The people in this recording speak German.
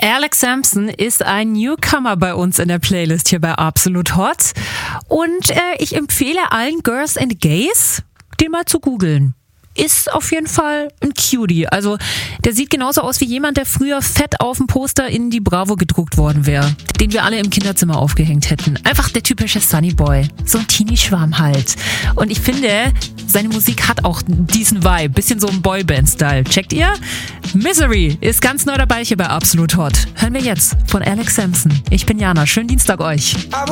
Alex Sampson ist ein Newcomer bei uns in der Playlist hier bei Absolut Hot. Und ich empfehle allen Girls and Gays, den mal zu googeln. Ist auf jeden Fall ein Cutie. Also der sieht genauso aus wie jemand, der früher fett auf dem Poster in die Bravo gedruckt worden wäre, den wir alle im Kinderzimmer aufgehängt hätten. Einfach der typische Sunny Boy. So ein Teenie-Schwarm halt. Und ich finde, seine Musik hat auch diesen Vibe. Bisschen so ein Boyband-Style. Checkt ihr? Misery ist ganz neu dabei hier bei Absolut Hot. Hören wir jetzt von Alex Sampson. Ich bin Jana. Schönen Dienstag euch.